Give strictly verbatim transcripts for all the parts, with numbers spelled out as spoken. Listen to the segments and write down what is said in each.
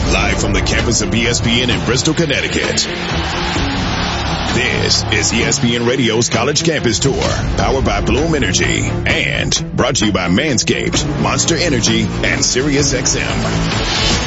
Live from the campus of E S P N in Bristol, Connecticut. This is E S P N Radio's College Campus Tour, powered by Bloom Energy, and brought to you by Manscaped, Monster Energy, and Sirius X M.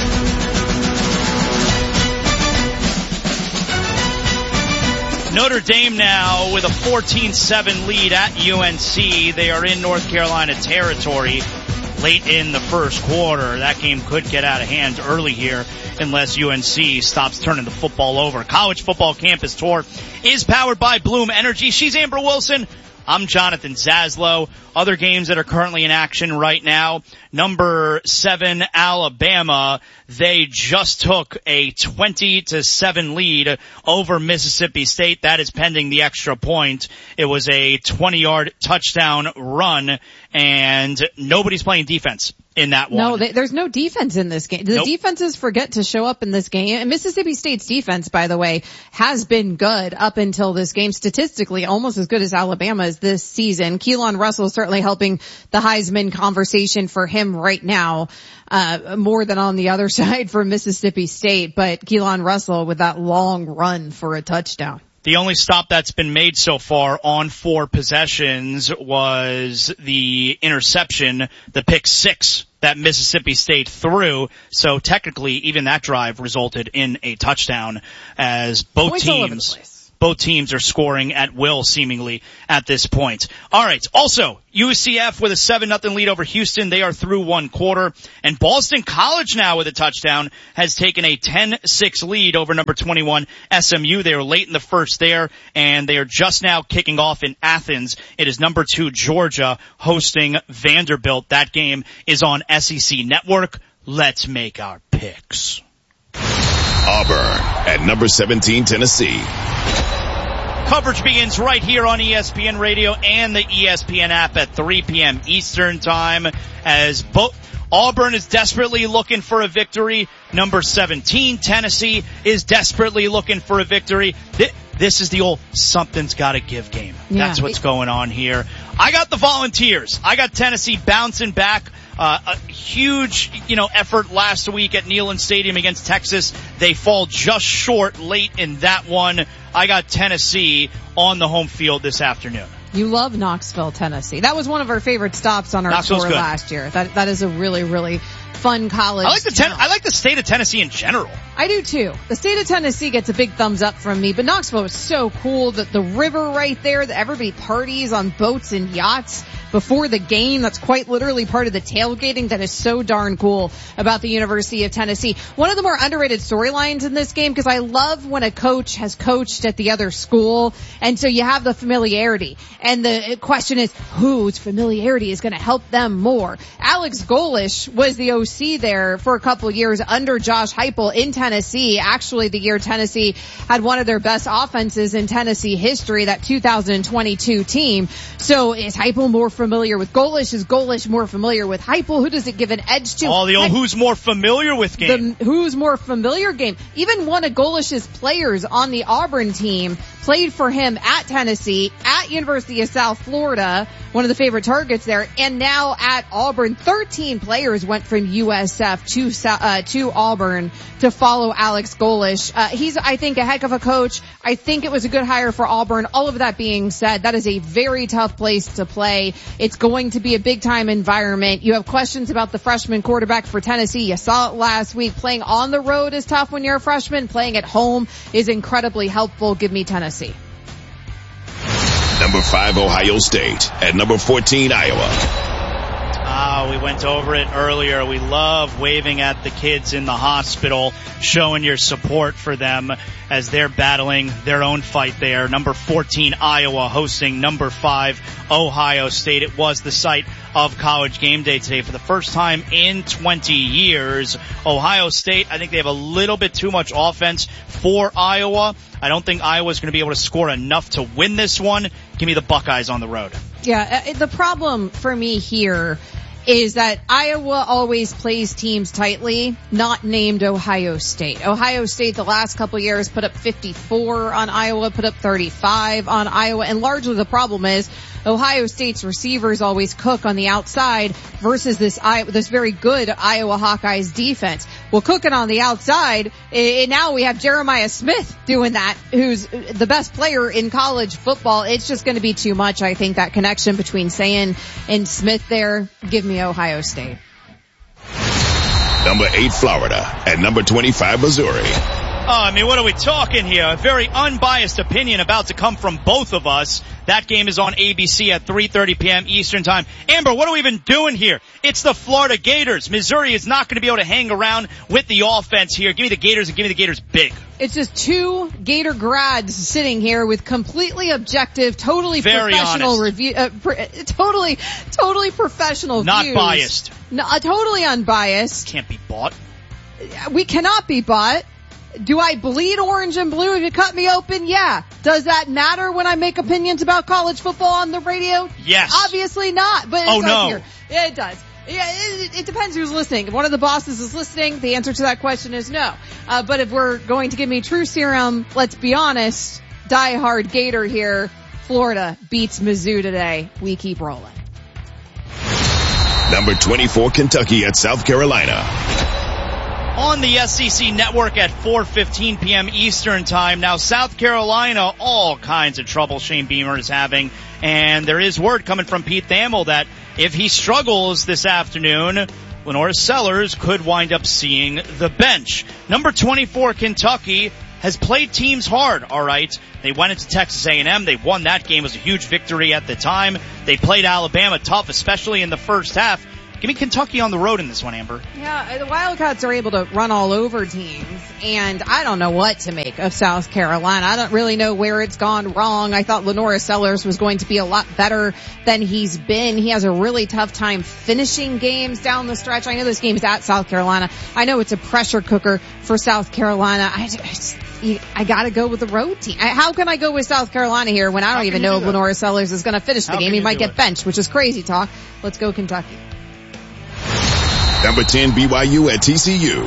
Notre Dame now with a fourteen seven lead at U N C. They are in North Carolina territory late in the first quarter. That game could get out of hand early here unless U N C stops turning the football over. College Football Campus Tour is powered by Bloom Energy. She's Amber Wilson. I'm Jonathan Zaslow. Other games that are currently in action right now. Number seven, Alabama. They just took a twenty to seven lead over Mississippi State. That is pending the extra point. It was a twenty-yard touchdown run, and nobody's playing defense in that one. No, they, there's no defense in this game. The nope. defenses forget to show up in this game. And Mississippi State's defense, by the way, has been good up until this game. Statistically, almost as good as Alabama's this season. Keelan Russell is certainly helping the Heisman conversation for him right now, uh, more than on the other side for Mississippi State. But Keelan Russell with that long run for a touchdown. The only stop that's been made so far on four possessions was the interception, the pick six that Mississippi State threw. So technically, even that drive resulted in a touchdown, as both Points teams, both teams are scoring at will seemingly at this point. All right. Also, U C F with a seven nothing lead over Houston. They are through one quarter. And Boston College now with a touchdown has taken a ten six lead over number twenty-one S M U. They were late in the first there, and they are just now kicking off in Athens. It is number two Georgia hosting Vanderbilt. That game is on S E C Network. Let's make our picks. Auburn at number seventeen Tennessee. Coverage begins right here on E S P N Radio and the E S P N app at three p.m. Eastern Time, as both Auburn is desperately looking for a victory. Number seventeen Tennessee is desperately looking for a victory. This is the old something's got to give game. Yeah. That's what's going on here. I got the Volunteers. I got Tennessee bouncing back. Uh, a huge, you know, effort last week at Neyland Stadium against Texas. They fall just short late in that one. I got Tennessee on the home field this afternoon. You love Knoxville, Tennessee. That was one of our favorite stops on our Knoxville's tour good. last year. That that is a really, really fun college. I like the ten- town. I like the state of Tennessee in general. I do too. The state of Tennessee gets a big thumbs up from me, but Knoxville is so cool. That the river right there, that everybody parties on boats and yachts before the game. That's quite literally part of the tailgating. That is so darn cool about the University of Tennessee. One of the more underrated storylines in this game, because I love when a coach has coached at the other school, and so you have the familiarity. And the question is, whose familiarity is going to help them more? Alex Golesh was the O C there for a couple of years under Josh Heupel in Tennessee. Actually, the year Tennessee had one of their best offenses in Tennessee history, that two thousand twenty-two team. So is Heupel more familiar with Golesh? Is Golesh more familiar with Heupel? Who does it give an edge to? Oh, the old who's more familiar with game. The who's more familiar game. Even one of Golesh's players on the Auburn team played for him at Tennessee, at University of South Florida, one of the favorite targets there, and now at Auburn. thirteen players went from U S F to uh, to Auburn to follow Alex Golesh. Uh, he's, I think, a heck of a coach. I think it was a good hire for Auburn. All of that being said, that is a very tough place to play. It's going to be a big-time environment. You have questions about the freshman quarterback for Tennessee. You saw it last week. Playing on the road is tough when you're a freshman. Playing at home is incredibly helpful. Give me Tennessee. Number five, Ohio State. At number fourteen, Iowa. Ah, we went over it earlier. We love waving at the kids in the hospital, showing your support for them as they're battling their own fight there. Number fourteen, Iowa, hosting number five, Ohio State. It was the site of College Game Day today for the first time in twenty years. Ohio State, I think they have a little bit too much offense for Iowa. I don't think Iowa's going to be able to score enough to win this one. Give me the Buckeyes on the road. Yeah, the problem for me here is that Iowa always plays teams tightly, not named Ohio State. Ohio State the last couple of years put up fifty-four on Iowa, put up thirty-five on Iowa, and largely the problem is Ohio State's receivers always cook on the outside versus this this very good Iowa Hawkeyes defense. will cook it on the outside. And now we have Jeremiah Smith doing that, who's the best player in college football. It's just going to be too much. I think that connection between Sayin and Smith there. Give me Ohio State. Number eight, Florida, and number twenty-five, Missouri. Oh, I mean, what are we talking here? A very unbiased opinion about to come from both of us. That game is on A B C at three thirty p.m. Eastern Time. Amber, what are we even doing here? It's the Florida Gators. Missouri is not going to be able to hang around with the offense here. Give me the Gators and give me the Gators big. It's just two Gator grads sitting here with completely objective, totally very professional honest. review, uh, pr- totally, totally professional not views. Not biased. No, uh, totally unbiased. Can't be bought. We cannot be bought. Do I bleed orange and blue if you cut me open? Yeah. Does that matter when I make opinions about college football on the radio? Yes. Obviously not, but it oh, does no. here. Yeah, it does. Yeah, it, it depends who's listening. If one of the bosses is listening, the answer to that question is no. Uh, but if we're going to give me true serum, let's be honest, diehard Gator here. Florida beats Mizzou today. We keep rolling. Number twenty-four, Kentucky at South Carolina. On the S E C Network at four fifteen p.m. Eastern Time. Now, South Carolina, all kinds of trouble Shane Beamer is having. And there is word coming from Pete Thamel that if he struggles this afternoon, Lenora Sellers could wind up seeing the bench. Number twenty-four, Kentucky, has played teams hard, all right. They went into Texas A and M. They won that game. It was a huge victory at the time. They played Alabama tough, especially in the first half. Give me Kentucky on the road in this one, Amber. Yeah, the Wildcats are able to run all over teams, and I don't know what to make of South Carolina. I don't really know where it's gone wrong. I thought Lenora Sellers was going to be a lot better than he's been. He has a really tough time finishing games down the stretch. I know this game's at South Carolina. I know it's a pressure cooker for South Carolina. I just, I gotta go with the road team. I, how can I go with South Carolina here when I don't how even know if Lenora Sellers is going to finish the how game? He might get it? benched, which is crazy talk. Let's go Kentucky. Number ten, B Y U at T C U.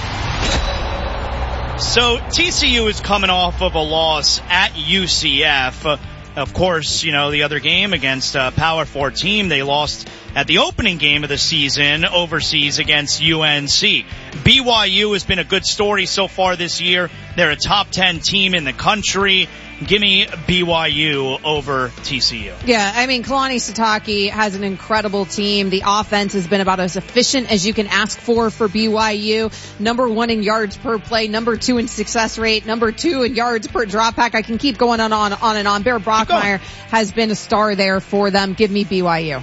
So T C U is coming off of a loss at U C F. Uh, of course, you know, the other game against a Power Four team, they lost at the opening game of the season overseas against U N C. B Y U has been a good story so far this year. They're a top ten team in the country. Give me B Y U over T C U. Yeah, I mean, Kalani Sitake has an incredible team. The offense has been about as efficient as you can ask for for B Y U. Number one in yards per play, number two in success rate, number two in yards per drop back. I can keep going on, on, on and on. Bear Brockmeyer has been a star there for them. Give me B Y U.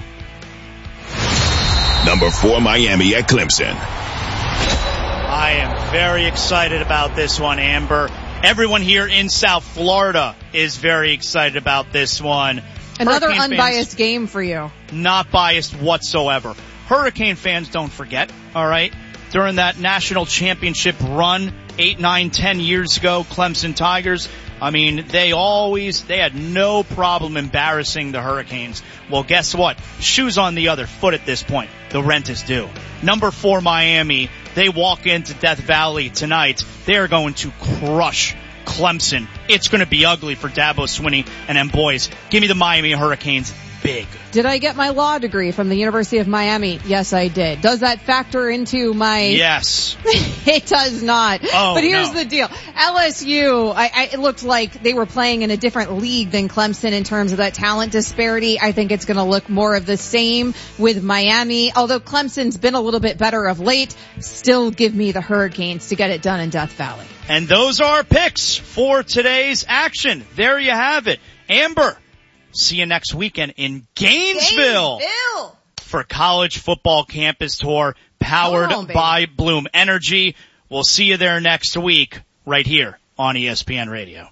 Number four, Miami at Clemson. I am very excited about this one, Amber. Everyone here in South Florida is very excited about this one. Another Hurricane unbiased fans, game for you. Not biased whatsoever. Hurricane fans, don't forget, all right, during that national championship run eight, nine, ten years ago, Clemson Tigers, I mean, they always, they had no problem embarrassing the Hurricanes. Well, guess what? Shoes on the other foot at this point. The rent is due. Number four, Miami. They walk into Death Valley tonight. They are going to crush Clemson. It's going to be ugly for Dabo Swinney and them boys. Give me the Miami Hurricanes big. Did I get my law degree from the University of Miami? Yes, I did. Does that factor into my... Yes. It does not. Oh, but here's no. the deal. L S U, I, I, it looked like they were playing in a different league than Clemson in terms of that talent disparity. I think it's going to look more of the same with Miami. Although Clemson's been a little bit better of late, still give me the Hurricanes to get it done in Death Valley. And those are our picks for today's action. There you have it. Amber, see you next weekend in Gainesville, Gainesville. for College Football Campus Tour powered on, by Bloom Energy. We'll see you there next week right here on E S P N Radio.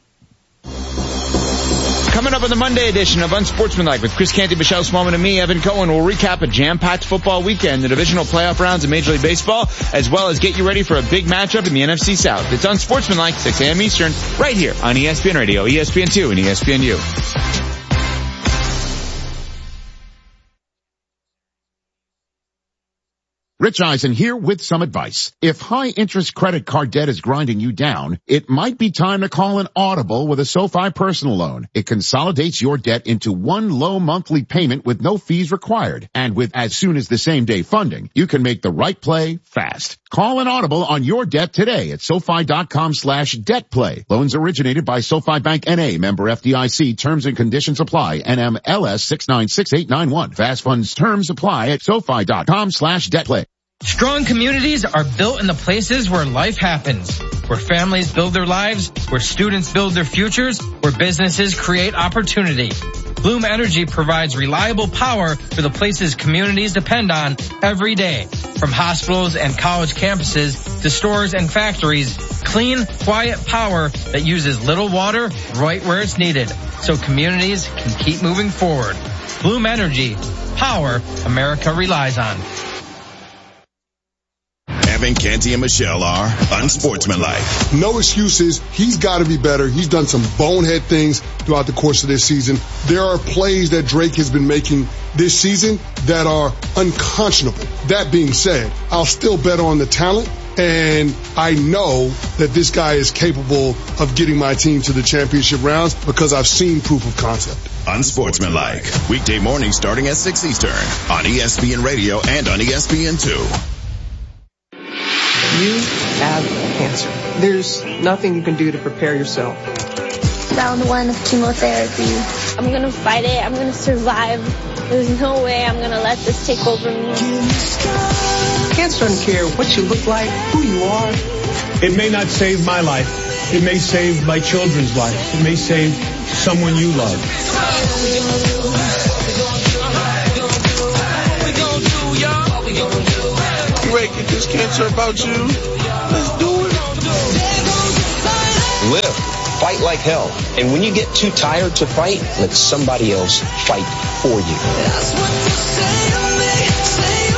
Coming up on the Monday edition of Unsportsmanlike with Chris Canty, Michelle Smallman, and me, Evan Cohen, we'll recap a jam-packed football weekend, the divisional playoff rounds of Major League Baseball, as well as get you ready for a big matchup in the N F C South. It's Unsportsmanlike, six a.m. Eastern, right here on E S P N Radio, E S P N two, and E S P N U. Rich Eisen here with some advice. If high interest credit card debt is grinding you down, it might be time to call an audible with a SoFi personal loan. It consolidates your debt into one low monthly payment with no fees required. And with as soon as the same day funding, you can make the right play fast. Call an audible on your debt today at SoFi.com slash debt play. Loans originated by SoFi Bank N A, member F D I C. Terms and conditions apply. N M L S six nine six eight nine one. Fast funds terms apply at SoFi.com slash debt play. Strong communities are built in the places where life happens, where families build their lives, where students build their futures, where businesses create opportunity. Bloom Energy provides reliable power for the places communities depend on every day. From hospitals and college campuses to stores and factories, clean, quiet power that uses little water right where it's needed, so communities can keep moving forward. Bloom Energy, power America relies on. Evan, Canty, and Michelle are unsportsmanlike. No excuses. He's got to be better. He's done some bonehead things throughout the course of this season. There are plays that Drake has been making this season that are unconscionable. That being said, I'll still bet on the talent, and I know that this guy is capable of getting my team to the championship rounds because I've seen proof of concept. Unsportsmanlike. Weekday mornings starting at six Eastern on E S P N Radio and on E S P N two. You have cancer. There's nothing you can do to prepare yourself. Round one of chemotherapy. I'm going to fight it. I'm going to survive. There's no way I'm going to let this take over me. Cancer doesn't care what you look like, who you are. It may not save my life. It may save my children's life. It may save someone you love. Ray, get this cancer about you. Let's do it. Live. Fight like hell. And when you get too tired to fight, let somebody else fight for you. That's what you say to me, say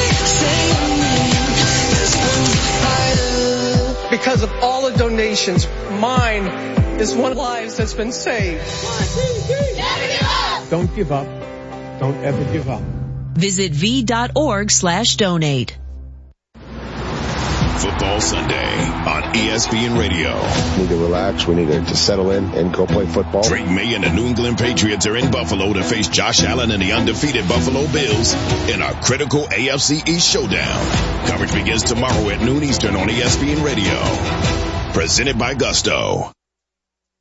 to me, say to me. Because of all the donations, mine is one of the lives that's been saved. One, two, three. Never give up. Don't give up. Don't ever give up. Visit v.org slash donate. Football Sunday on E S P N Radio. We need to relax. We need to settle in and go play football. Drake May and the New England Patriots are in Buffalo to face Josh Allen and the undefeated Buffalo Bills in a critical A F C East showdown. Coverage begins tomorrow at noon Eastern on E S P N Radio. Presented by Gusto.